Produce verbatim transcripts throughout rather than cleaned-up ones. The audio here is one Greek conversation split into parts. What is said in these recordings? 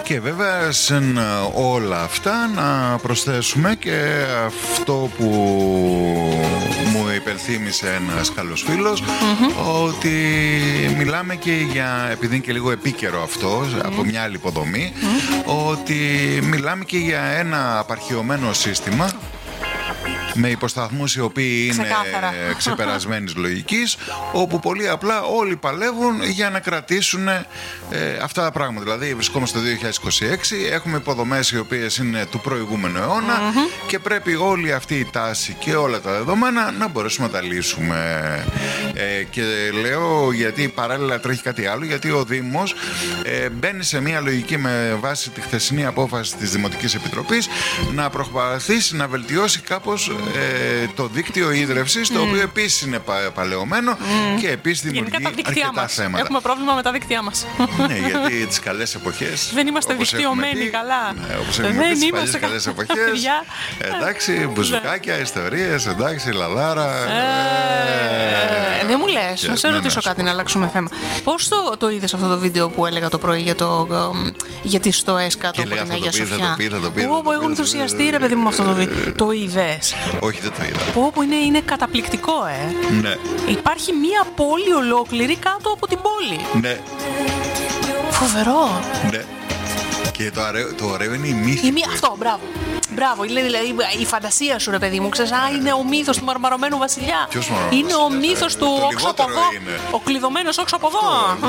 Και βέβαια σε όλα αυτά να προσθέσουμε και αυτό που μου υπενθύμησε ένας καλός φίλος, mm-hmm. ότι μιλάμε και για, επειδή είναι και λίγο επίκαιρο αυτό, mm-hmm. από μια άλλη υποδομή, mm-hmm. ότι μιλάμε και για ένα απαρχιωμένο σύστημα με υποσταθμούς οι οποίοι είναι ξεπερασμένης λογικής, όπου πολύ απλά όλοι παλεύουν για να κρατήσουν ε, αυτά τα πράγματα. Δηλαδή βρισκόμαστε το δύο χιλιάδες είκοσι έξι, έχουμε υποδομές οι οποίες είναι του προηγούμενου αιώνα, mm-hmm. και πρέπει όλη αυτή η τάση και όλα τα δεδομένα να μπορέσουμε να τα λύσουμε. Ε, και λέω γιατί παράλληλα τρέχει κάτι άλλο, γιατί ο Δήμος ε, μπαίνει σε μια λογική με βάση τη χθεσινή απόφαση της Δημοτικής Επιτροπής να προσπαθήσει να βελτιώσει κάπως Ε, το δίκτυο ίδρευσης, mm. το οποίο επίσης είναι πα, παλαιωμένο mm. και επίσης δημιουργεί αρκετά μας. θέματα. Έχουμε πρόβλημα με τα δίκτυά μας. Ναι, γιατί τις καλές εποχές δεν είμαστε δικτυωμένοι καλά. Ναι, όπως έχουμε πει, τις παλιές καλές εποχές. Εντάξει, μπουζουκάκια, ιστορίες, εντάξει, λαδάρα. ε, ε, δεν μου λες, να σε ρωτήσω κάτι, να αλλάξουμε θέμα. Πώς το, το είδες αυτό το βίντεο που έλεγα το πρωί για, το, γιατί στο ΕΣΚΑ το που είναι για Σοφιά? Όπου εγώ ενθουσιαστεί, ρε παιδί μου, αυτό το βίντεο. Το είδες? Όχι, δεν το είδα. Πω, που είναι, είναι καταπληκτικό, ε. Ναι. Υπάρχει μία πόλη ολόκληρη κάτω από την πόλη. Ναι. Φοβερό. Ναι. Και το ωραίο, το ωραίο είναι η μύθη. Η μύ... Αυτό, μπράβο. Μπράβο, είναι δηλαδή η φαντασία σου, ρε παιδί μου. Ξέρεις, α, είναι ο μύθος του μαρμαρωμένου βασιλιά. Ποιος μαρμαρωμένος είναι βασιλιά, ο μύθος του όξο από εδώ. Είναι. Ο κλειδωμένος όξο από εδώ.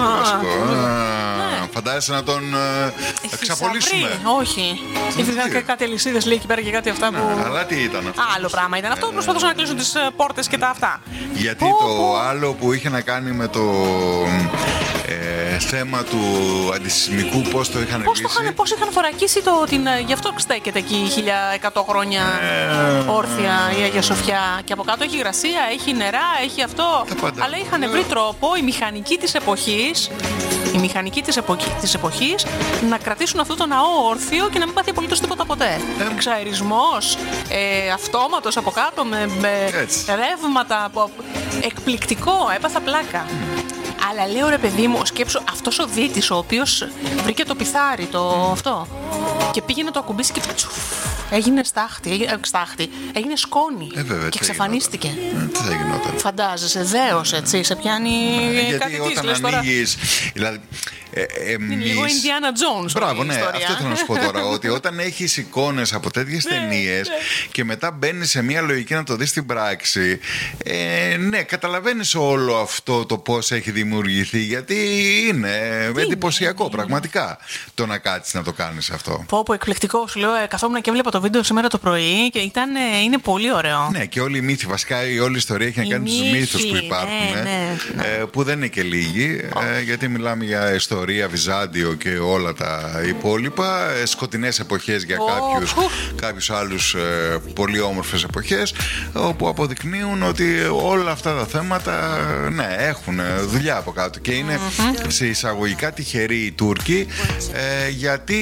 Ναι. Φαντάζεσαι να τον ε, εξαπολύσουμε? Όχι. Υπήρχαν κάτι αλυσίδες, λέει εκεί πέρα και κάτι αυτά που. Ναι, αλλά τι ήταν αυτό? Άλλο πράγμα ήταν αυτό. Προσπαθούσαν να κλείσουν τις πόρτες και τα αυτά. Γιατί oh, το oh. άλλο που είχε να κάνει με το ε, θέμα του αντισυσμικού, πώς το είχαν πώς λύσει. Το είχαν, πώς είχαν θωρακίσει το, την, γι' αυτό στέκεται εκεί χίλια εκατό χρόνια ε, όρθια η Αγία Σοφιά. Και από κάτω έχει υγρασία, έχει νερά, έχει αυτό. Αλλά είχαν βρει τρόπο η μηχανική της εποχής, η μηχανική της, εποχή, της εποχής να κρατήσουν αυτό το ναό όρθιο και να μην πάθει απολύτως τίποτα ποτέ. Ε. Εξαερισμός, ε, αυτόματος από κάτω με, με ρεύματα. Από... Εκπληκτικό, έπαθα πλάκα. Mm. Αλλά λέω, ρε παιδί μου, σκέψου αυτός ο δίτης ο οποίος βρήκε το πιθάρι, το αυτό, και πήγε να το ακουμπήσει και τσουφ, έγινε στάχτη, έγινε, στάχτη, έγινε σκόνη ε, βέβαια, και εξαφανίστηκε. Ε, τι θα γινόταν? Φαντάζεσαι, δέος, έτσι, σε πιάνει ε, κάτι της, όταν λες, ανοίγεις, δηλαδή, ε, εμείς... είναι λίγο Indiana Jones. Μπράβο, ναι, ιστορία. Αυτό θέλω να σου πω τώρα. Ότι όταν έχεις εικόνες από τέτοιες ταινίες και μετά μπαίνεις σε μια λογική να το δεις στην πράξη, ε, ναι, καταλαβαίνεις όλο αυτό το πώς έχει δημιουργηθεί, γιατί είναι τι εντυπωσιακό είναι, πραγματικά το να κάτσεις να το κάνεις αυτό. Πω, πω, εκπληκτικό. Σου λέω, καθόμουν και έβλεπα το βίντεο σήμερα το πρωί και ήταν, είναι πολύ ωραίο. Ναι, και όλη η μύθη, βασικά η όλη η ιστορία έχει να κάνει με τους μύθους που υπάρχουν, ναι, ναι, ναι. Ε, που δεν είναι και λίγοι, oh. ε, γιατί μιλάμε για ιστορία, Βυζάντιο και όλα τα υπόλοιπα, ε, σκοτεινές εποχές για oh. κάποιους, oh. κάποιους άλλους ε, πολύ όμορφες εποχές, όπου αποδεικνύουν ότι όλα αυτά τα θέματα, ναι, έχουν δουλειά από κάτω και είναι mm-hmm. σε εισαγωγικά τυχεροί οι Τούρκοι, ε, γιατί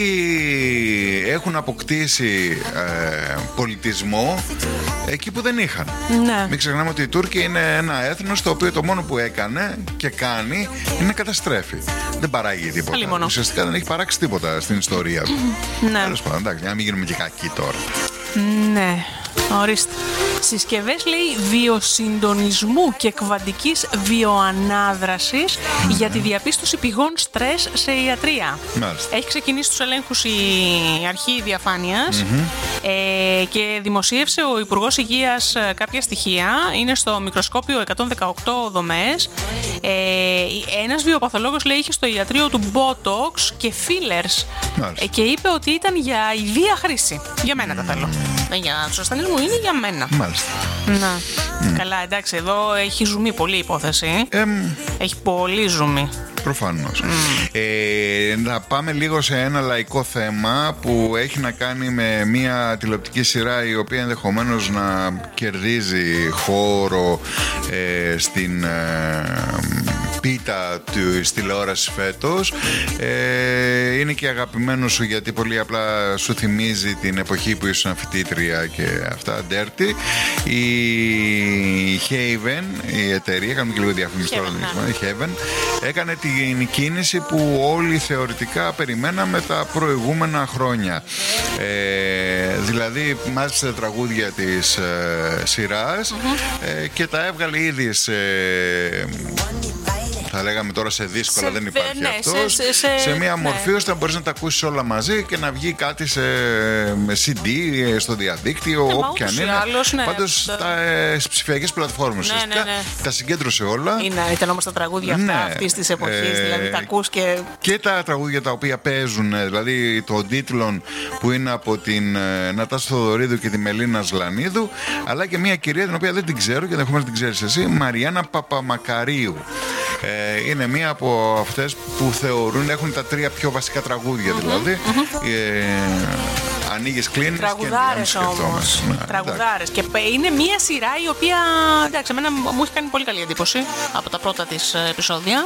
έχουν αποκτήσει ε, πολιτισμό εκεί που δεν είχαν. Ναι. Μην ξεχνάμε ότι οι Τούρκοι είναι ένα έθνος το οποίο το μόνο που έκανε και κάνει είναι καταστρέφει. Δεν παράγει τίποτα. Αλίμονο. Ουσιαστικά δεν έχει παράξει τίποτα στην ιστορία του. Ναι. Τέλος πάντων, εντάξει, για να μην γίνουμε και κακοί τώρα. Ναι. Ορίστε. Συσκευές, λέει, βιοσυντονισμού και κβαντικής βιοανάδρασης mm-hmm. για τη διαπίστωση πηγών στρες σε ιατρία. Μάλιστα. Έχει ξεκινήσει τους ελέγχους η αρχή διαφάνειας mm-hmm. ε, και δημοσίευσε ο Υπουργός Υγείας κάποια στοιχεία. Είναι στο μικροσκόπιο εκατόν δεκαοκτώ δομές. Ε, ένας βιοπαθολόγος, λέει, είχε στο ιατρείο του Botox και fillers ε, και είπε ότι ήταν για ιδία χρήση. Για μένα τα θέλω. Δεν για τους ασθενείς μου, είναι για μένα. Μάλιστα. Να. Mm. Καλά, εντάξει, εδώ έχει ζουμί πολύ η υπόθεση. Ε, έχει πολύ ζουμί. Προφανώς. Mm. Ε, να πάμε λίγο σε ένα λαϊκό θέμα που έχει να κάνει με μια τηλεοπτική σειρά η οποία ενδεχομένως να κερδίζει χώρο ε, στην... Ε, πίτα της τηλεόρασης φέτος. Ε, είναι και αγαπημένο σου γιατί πολύ απλά σου θυμίζει την εποχή που ήσουν φοιτήτρια και αυτά, Dirty. Η Haven, η εταιρεία, κάνουμε και λίγο διαφήμιση τώρα, η Haven, έκανε την κίνηση που όλοι θεωρητικά περιμέναμε τα προηγούμενα χρόνια. Ε, δηλαδή μάζεψε τα τραγούδια της ε, σειράς mm-hmm. ε, και τα έβγαλε ήδη σε, θα λέγαμε τώρα σε δίσκο, αλλά δεν υπάρχει ναι, αυτό. Σε, σε, σε μια ναι. μορφή ώστε να μπορείς να τα ακούσεις όλα μαζί και να βγει κάτι σε σι ντι, στο διαδίκτυο, ναι, όπου και αν είναι. Άλλος, ναι, πάντως ναι. στα, στις ψηφιακές πλατφόρμες. Ναι, ναι, ναι. Τα συγκέντρωσε όλα. Είναι, ήταν όμως τα τραγούδια αυτά ναι. αυτής της εποχής. Ε, δηλαδή τα ακούς και. Και τα τραγούδια τα οποία παίζουν, δηλαδή των τίτλων που είναι από την Νατάσα Θοδωρίδου και τη Μελίνα Ζλανίδου, αλλά και μια κυρία την οποία δεν την ξέρω και ενδεχομένως την ξέρεις εσύ, Μαριάννα Παπαμακαρίου. Ε, είναι μία από αυτές που θεωρούν έχουν τα τρία πιο βασικά τραγούδια mm-hmm, δηλαδή mm-hmm. Ε, ανοίγεις, κλείνεις. Τραγουδάρες όμως ναι, τραγουδάρες. Και είναι μία σειρά η οποία εντάξει, εμένα μου έχει κάνει πολύ καλή εντύπωση από τα πρώτα της επεισόδια.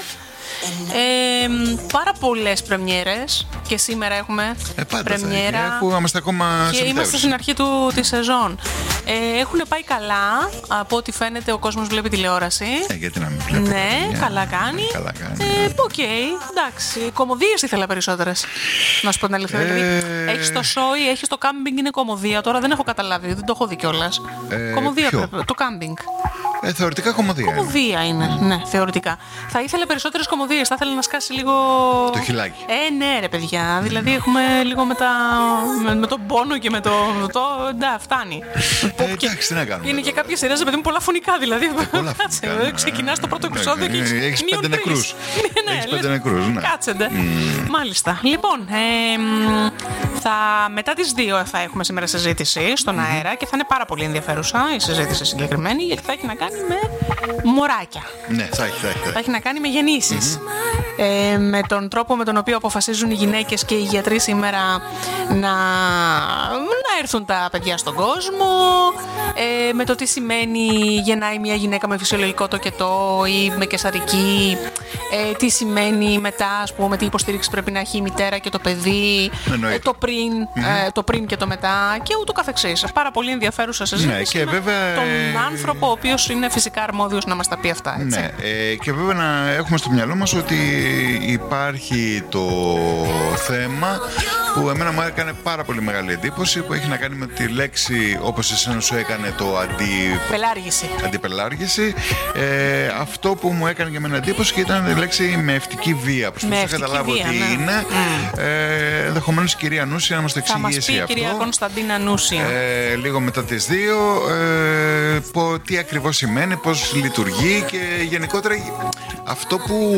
Ε, πάρα πολλές πρεμιέρες και σήμερα έχουμε ε, πρεμιέρα που είμαστε ακόμα και είμαστε στην αρχή του, της σεζόν. Ε, έχουν πάει καλά, από ό,τι φαίνεται ο κόσμος βλέπει τηλεόραση. Ε, γιατί να μην βλέπει. Ναι, παιδιά. Καλά κάνει. Ε, καλά κάνει. Ε, Οκ, okay, εντάξει. Κομμωδίες ήθελα περισσότερες. Να σου πω την αλήθεια. Ε, δηλαδή, έχεις το σόι, έχεις το κάμπινγκ, είναι κομμωδία. Τώρα δεν έχω καταλάβει, δεν το έχω δει κιόλας. Ε, κομμωδία πρέπει, το κάμπινγκ. Ε, θεωρητικά κομμωδία. Κομμωδία είναι, είναι. Mm. ναι, θεωρητικά. Θα ήθελα περισσότερες κομμωδίες, θα ήθελα να σκάσει λίγο. Το χιλάκι. Ε, ναι, ρε παιδιά. Mm. Δηλαδή έχουμε λίγο με, τα... με, με τον πόνο και με το. το... Ναι, φτάνει. Ε, εντάξει, τι να κάνουμε. Είναι και κάποιες σειρές, παιδί μου, πολλά φωνικά. Δηλαδή, πολλά φωνικά, ναι. Ξεκινάς το πρώτο επεισόδιο και έχεις πέντε νεκρούς. Έχεις πέντε νεκρούς, ναι. Κάτσεντε. Mm. Μάλιστα. Λοιπόν, ε, θα, μετά τις δύο θα έχουμε σήμερα συζήτηση στον mm-hmm. αέρα και θα είναι πάρα πολύ ενδιαφέρουσα η συζήτηση συγκεκριμένη, γιατί θα έχει να κάνει με μωράκια. Ναι, θα έχει, θα έχει. Θα έχει να κάνει με γεννήσεις. Mm-hmm. Ε, με τον τρόπο με τον οποίο αποφασίζουν οι γυναίκες και οι γιατροί σήμερα να, να έρθουν τα παιδιά στον κόσμο, ε, με το τι σημαίνει γεννάει μια γυναίκα με φυσιολογικό τοκετό ή με καισαρική, ε, τι σημαίνει μετά, ας πούμε, τι υποστήριξη πρέπει να έχει η μητέρα και το παιδί, ε, το, πριν, mm-hmm. ε, το πριν και το μετά και ούτω καθεξής. Πάρα πολύ ενδιαφέρουσα συζήτηση ναι, και βέβαια, τον άνθρωπο ο οποίος είναι φυσικά αρμόδιος να μας τα πει αυτά. Έτσι. Ναι, ε, και βέβαια να έχουμε στο μυαλό μας ότι υπάρχει το θέμα που εμένα μου έκανε πάρα πολύ μεγάλη εντύπωση, που έχει να κάνει με τη λέξη, όπως εσένα σου έκανε, το αντιπελάργηση. Αντιπελάργηση. Ε, αυτό που μου έκανε και εμένα εντύπωση και ήταν η λέξη μευτική βία. Προσπαθώ να καταλάβω τι ναι. είναι. Mm. Ε, ενδεχομένως η κυρία Νούσια να μας το εξηγήσει αυτό. Θα μας πει η κυρία Κωνσταντίνα Νούσια. Ε, λίγο μετά τις δύο, ε, πω, τι ακριβώς σημαίνει, πώς λειτουργεί και γενικότερα αυτό που...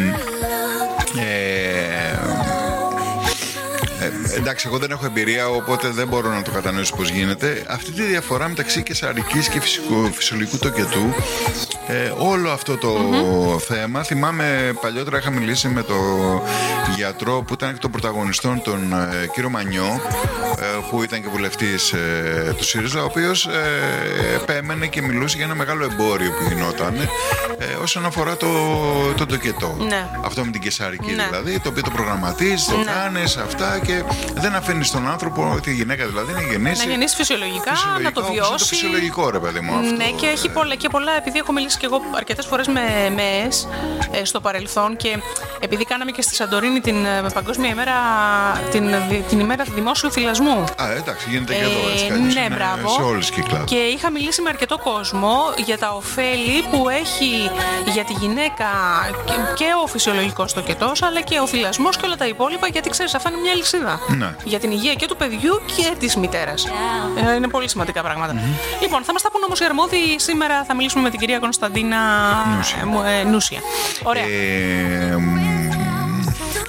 Ε, Ε, εντάξει, εγώ δεν έχω εμπειρία, οπότε δεν μπορώ να το κατανοήσω πώς γίνεται. Αυτή τη διαφορά μεταξύ καισαρικής και φυσικού, φυσιολογικού τοκετού, ε, όλο αυτό το mm-hmm. θέμα. Θυμάμαι παλιότερα είχα μιλήσει με τον γιατρό που ήταν και των πρωταγωνιστών, τον ε, κύριο Μανιό, ε, που ήταν και βουλευτής ε, του ΣΥΡΙΖΑ, ο οποίος ε, επέμενε και μιλούσε για ένα μεγάλο εμπόριο που γινόταν ε, όσον αφορά το, το τοκετό. Ναι. Αυτό με την καισαρική ναι. δηλαδή, το οποίο το προγραμματίζεις, το ναι. κάνεις αυτά και δεν αφήνεις τον άνθρωπο, τη γυναίκα δηλαδή, να γεννήσει. Να γεννήσει φυσιολογικά, φυσιολογικά να το βιώσει. Είναι το φυσιολογικό, ρε παιδί μου. Αυτό. Ναι, και έχει πολλά, και πολλά, επειδή έχω μιλήσει και εγώ αρκετές φορές με ΜΕΕΣ ε, στο παρελθόν και επειδή κάναμε και στη Σαντορίνη την ε, Παγκόσμια ημέρα, την, την ημέρα δημόσιου θυλασμού. Α, εντάξει, γίνεται και εδώ έτσι. Ε, ναι, είναι, μπράβο. Σε όλες τις κυκλάδες. Και είχα μιλήσει με αρκετό κόσμο για τα ωφέλη που έχει για τη γυναίκα και, και ο φυσιολογικός τοκετός, αλλά και ο θυλασμός και όλα τα υπόλοιπα, γιατί ξέρεις, αυτά είναι μια λυσίδα. Ναι. Για την υγεία και του παιδιού και της μητέρας. Ε, είναι πολύ σημαντικά πράγματα. Mm-hmm. Λοιπόν, θα μας τα πούν όμως οι αρμόδιοι. Σήμερα θα μιλήσουμε με την κυρία Κωνσταντίνα Νούσια. Ε, ε, Νούσια. Ωραία. Ε,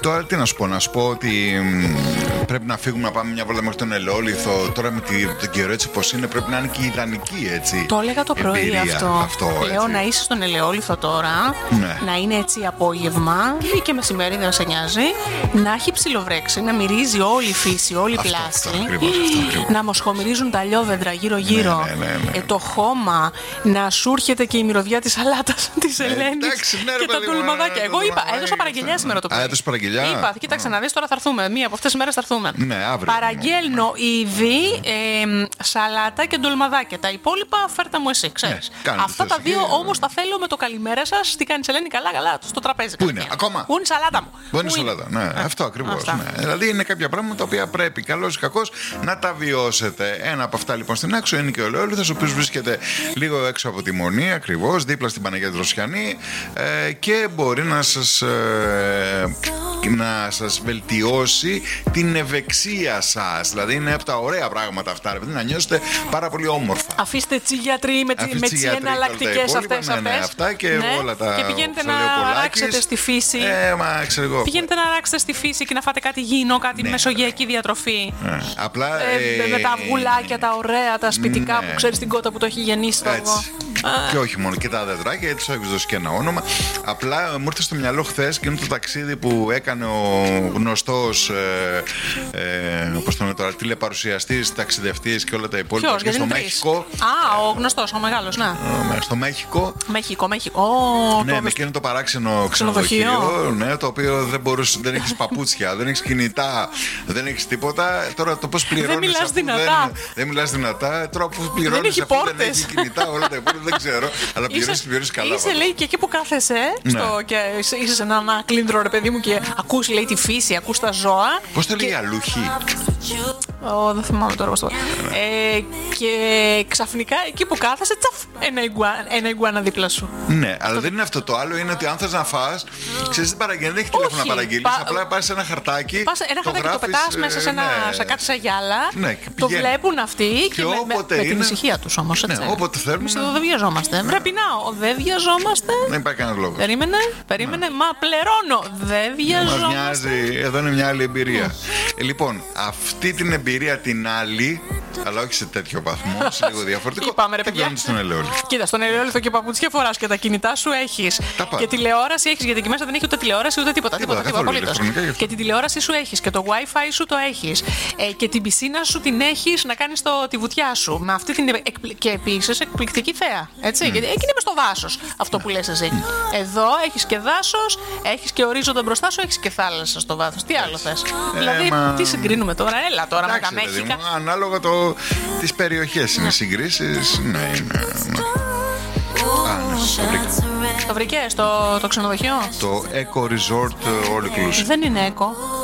Τώρα τι να σου πω, να σου πω ότι πρέπει να φύγουμε να πάμε μια βόλτα μέχρι τον Ελαιόλιθο. Τώρα με τον καιρό έτσι πως είναι, πρέπει να είναι και ιδανική έτσι. Το έλεγα το πρωί εμπειρία, αυτό. αυτό Λέω να είσαι στον Ελαιόλιθο τώρα, ναι. Να είναι έτσι απόγευμα ή και μεσημέρι, δεν σε νοιάζει. Να έχει ψιλοβρέξει, να μυρίζει όλη η φύση, όλη η πλάση. Αυτό, ακριβώς, αυτό, ακριβώς. Να μοσχομυρίζουν τα λιόδεντρα γύρω-γύρω. Ναι, ναι, ναι, ναι. Ε, το χώμα, να σου έρχεται και η μυρωδιά της σαλάτας της Ελένης ναι, και τα ντολμαδάκια. Εγώ είπα, έδωσα παραγγελιά σήμερα το πρωί. Α, έδωσε παραγγελιά. Είπα, κοίταξε να δεις, τώρα θα έρθουμε. Μία από αυτές τις μέρες θα έρθουμε. Ναι, αύριο. Παραγγέλνω ήδη ε, σαλάτα και ντολμαδάκια. Τα υπόλοιπα φέρτα μου εσύ, ξέρεις. Ναι, αυτά τα δύο όμως τα θέλω με το καλημέρα σας. Τι κάνεις, Ελένη, καλά, καλά, στο τραπέζι. Πού είναι, ακόμα. Πού είναι η σαλάτα μου. Πού είναι η σαλάτα, ναι, α, αυτό ακριβώς. Ναι. Δηλαδή είναι κάποια πράγματα τα οποία πρέπει, καλώς ή κακώς, να τα βιώσετε. Ένα από αυτά λοιπόν στην άξο είναι και ο Ελαιόλιθος, ο οποίος βρίσκεται λίγο έξω από τη Μονή, ακριβώς, δίπλα στην Παναγία Δροσιανή, ε, και μπορεί να σας, ε, να σας βελτιώσει την ευεξία σας. Δηλαδή είναι από τα ωραία πράγματα αυτά, δηλαδή, να νιώσετε πάρα πολύ όμορφα. Αφήστε τσιγιατροί με, τσι, με τις εναλλακτικές αυτές. Ναι, ναι, αυτά και ναι. όλα τα. Και πηγαίνετε να ράξετε στη φύση. Ε, μα, ξέρω εγώ. Πηγαίνετε να ράξετε στη φύση και να φάτε κάτι γήινο, κάτι ναι. μεσογειακή διατροφή. Ναι. Απλά. Ε, ε, με τα αυγουλάκια, τα ωραία, τα σπιτικά ναι. που ξέρεις την κότα που το έχει γεννήσει το αυγό. Και όχι μόνο και τα δεντράκια, έτσι έχει δώσει και ένα όνομα. Απλά μου ήρθε στο μυαλό χθες και είναι το ταξίδι που έκανε ο γνωστός ε, ε, όπως το λέμε τώρα, τηλεπαρουσιαστής, ταξιδευτής και όλα τα υπόλοιπα. Ποιος, και στο Μέχικο. Α, ο γνωστός, ο μεγάλος, ναι. Ε, στο Μέχικο. Μέχικο, Μέχικο. Oh, ναι, το... με εκείνο το παράξενο ξενοδοχείο. Ναι, το οποίο δεν μπορούσε, δεν έχεις παπούτσια, δεν έχεις κινητά, δεν έχεις τίποτα. Τώρα το πώς πληρώνεις. Δεν μιλάς δυνατά. Δεν, δεν μιλάς δυνατά. Τώρα πώς πληρώνεις αφού δεν έχει κινητά, όλα τα υπόλοιπα. Δεν ξέρω, αλλά πληρώνεις και πληρώνεις καλά. Είσαι, λέει, και εκεί που κάθεσαι ναι. στο, και είσαι σε ένα ανακλίνδρο, ρε παιδί μου, και ακούς, λέει, τη φύση, ακούς τα ζώα. Πώς το λέει, και... αλούχη. Oh, δεν θυμάμαι τώρα πώς το ε, και ξαφνικά εκεί που κάθεσαι, τσαφ, ένα, ιγκουά, ένα ιγκουάνα δίπλα σου. Ναι, αλλά το... δεν είναι αυτό. Το άλλο είναι ότι αν θες να φας, ξέρεις τι παραγγέλνει, δεν έχει τηλέφωνο να παραγγείλεις. Πα... Απλά πας σε ένα χαρτάκι. Πας ένα το χαρτάκι, γράφεις, το πετάς μέσα σε, ένα, ναι. σε κάτι σαν γυάλα. Ναι, το βλέπουν αυτοί και, και με, με, με την ησυχία τους όμως. Ναι, όποτε θέλουν. Εμείς εδώ δεν βιαζόμαστε. Ναι. Πρέπει να, δεν βιαζόμαστε. Δεν υπάρχει κανένα λόγο. Περίμενε, περίμενε, μα πληρώνω. Δεν βιαζόμαστε. Μας μοιάζει, εδώ είναι μια άλλη εμπειρία. Λοιπόν, αυτή την εμπειρία την άλλη, αλλά όχι σε τέτοιο βαθμό, σε λίγο διαφορετικό. Είπαμε, ρε παιδιά. Στον Ελαιόλιθο. Κοίτα, στον Ελαιόλιθο και παπούτσια φοράς και τα κινητά σου έχεις. Και τηλεόραση έχεις, γιατί εκεί μέσα δεν έχει ούτε τηλεόραση ούτε τίποτα. Τίποτα, τίποτα, τίποτα και την τηλεόραση σου έχεις και το Wi-Fi σου το έχεις. Ε, και την πισίνα σου την έχεις να κάνεις το, τη βουτιά σου. Με αυτή την εκπλη... Και επίσης εκπληκτική θέα. Έτσι. Mm. Γιατί εκεί είναι μες στο δάσος αυτό που λες εσύ. Mm. Εδώ έχεις και δάσος, έχεις και ορίζοντα μπροστά σου, έχεις και θάλασσα στο βάθος. Τι άλλο θες. Ε, δηλαδή, μα... τι συγκρίνουμε τώρα, έλα τώρα με τα Μέχικα. Ανάλογα το. Τις περιοχές είναι συγκρίσεις. Ναι, είναι. Το βρήκες το, το ξενοδοχείο? Το Eco Resort All Inclusive. Δεν είναι Eco.